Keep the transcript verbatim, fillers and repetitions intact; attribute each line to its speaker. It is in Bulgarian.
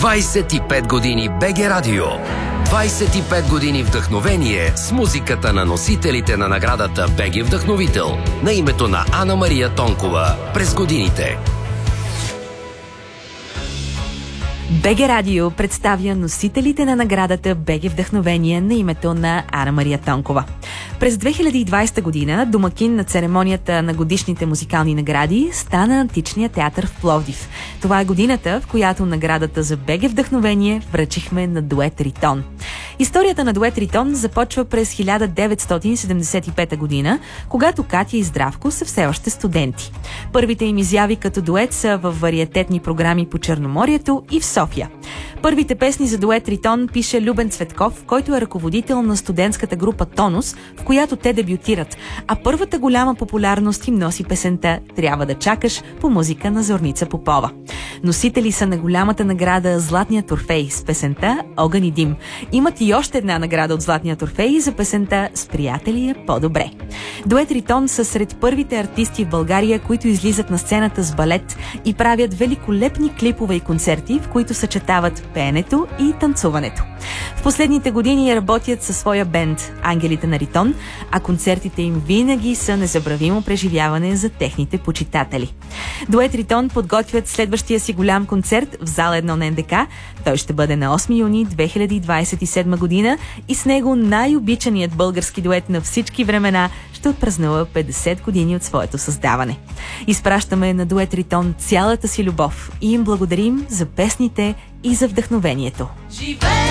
Speaker 1: двайсет и пет години БГ Радио. двайсет и пет години вдъхновение с музиката на носителите на наградата БГ Вдъхновител на името на Ана Мария Тонкова през годините.
Speaker 2: БГ Радио представя носителите на наградата БГ Вдъхновение на името на Ана Мария Тонкова. През две хиляди и двайсета година домакин на церемонията на годишните музикални награди стана Античният театър в Пловдив. Това е годината, в която наградата за БГ Вдъхновение връчихме на дует Ритон. Историята на дует Ритон започва през хиляда деветстотин седемдесет и пета година, когато Катя и Здравко са все още студенти. Първите им изяви като дует са във вариететни програми по Черноморието и в София. Първите песни за дует Ритон пише Любен Цветков, който е ръководител на студентската група Тонус, в която те дебютират, а първата голяма популярност им носи песента "Трябва да чакаш" по музика на Зорница Попова. Носители са на голямата награда Златният Орфей с песента "Огън и дим". Имат и още една награда от Златният Орфей за песента "С приятели е по-добре". Дует Ритон са сред първите артисти в България, които излизат на сцената с балет и правят великолепни клипове и концерти, в които съчетават пеенето и танцуването. В последните години работят със своя бенд Ангелите на Ритон, а концертите им винаги са незабравимо преживяване за техните почитатели. Дует Ритон подготвят следващия си голям концерт в зала едно на Н Д К. Той ще бъде на осми юни две хиляди двайсет и седма година и с него най-обичаният български дует на всички времена ще отпразнува петдесет години от своето създаване. Изпращаме на дует Ритон цялата си любов и им благодарим за песните и за вдъхновението.